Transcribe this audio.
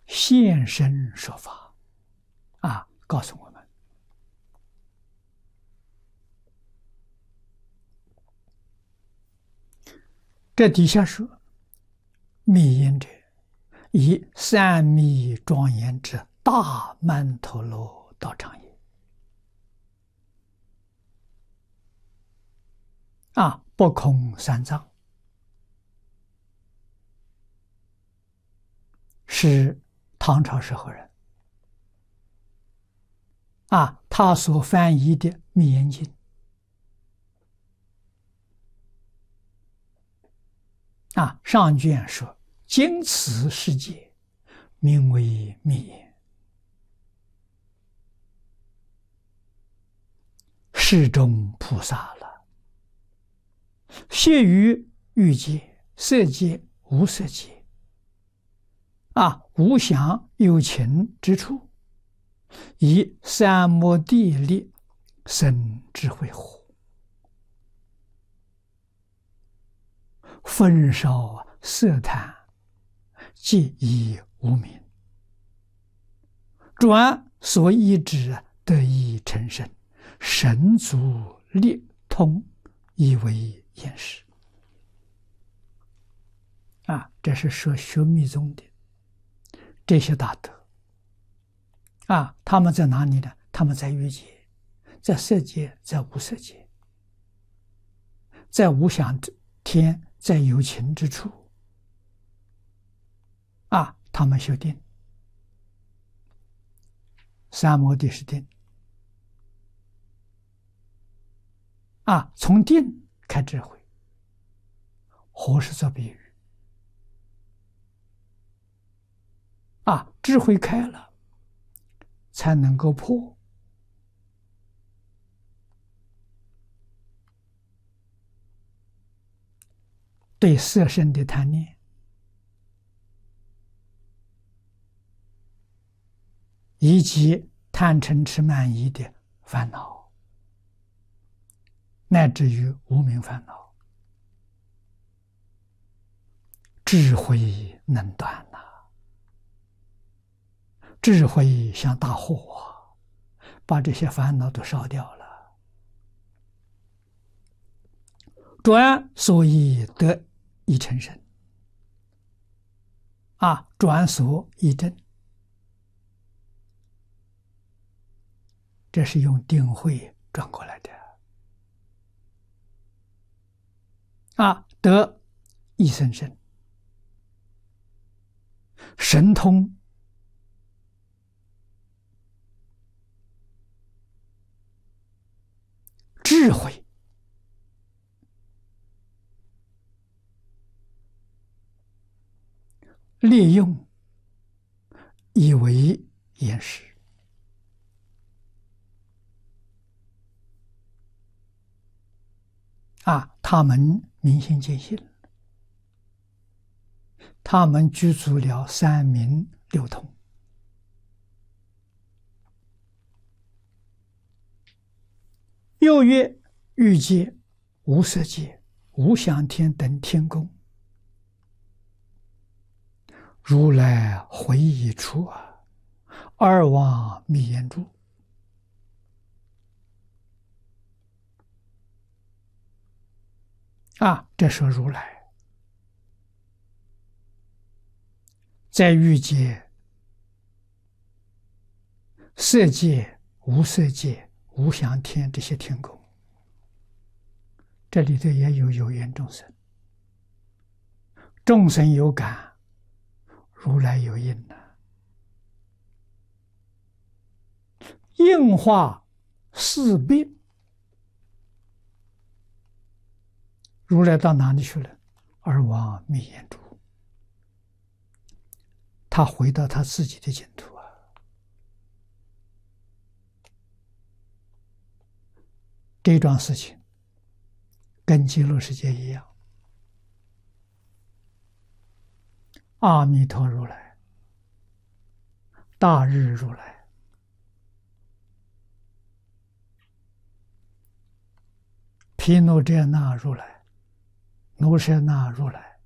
现身说法告诉我们，这底下说：密因者，以三密庄严之大曼陀罗道场也。不空三藏，是唐朝时候人他所翻译的《密严经》上卷说：今此世界名为密严，世中菩萨了。谢于欲界、色界、无色界无想有情之处，以三摩地力生智慧火，焚烧色贪，皆以无明，转所依之得以成神，神足力通，以为验识这是说学密宗的这些大德他们在哪里呢？他们在欲界，在色界，在无色界，在无想天，在有情之处他们修定，三摩地是定从定开智慧，火是做比喻智慧开了，才能够破对色身的贪念，以及贪嗔痴慢疑的烦恼，乃至于无明烦恼，智慧能断智慧像大火把这些烦恼都烧掉了。转所以得以成神转所以正，这是用定慧转过来的得一生身，神通智慧利用，以为验识他们明心见性，他们具足了三明六通，又曰欲界、无色界、无想天等天宫，如来回忆处二往密严住。这说如来在欲界、色界、无色界、无想天这些天宫，这里头也有有缘众生，众生有感，如来有应应化四病。如来到哪里去了？而往密严住，他回到他自己的净土这桩事情跟极乐世界一样，阿弥陀如来、大日如来、毗卢遮那如来、卢舍那如来